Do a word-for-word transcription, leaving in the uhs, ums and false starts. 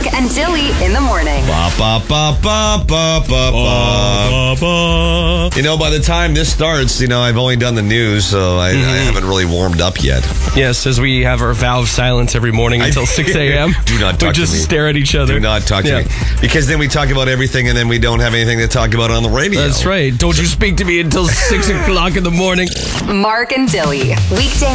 and Dilly in the morning. Ba, ba, ba, ba, ba, ba, ba. Ba, ba. You know, by the time this starts, you know, I've only done the news, so I, mm-hmm. I haven't really warmed up yet. Yes, as we have our vow of silence every morning until six a.m. Do not talk we to me. We just stare at each other. Do not talk to yeah. me. Because then we talk about everything, and then we don't have anything to talk about on the radio. That's right. Don't you speak to me until six o'clock in the morning. Mark and Dilly, weekday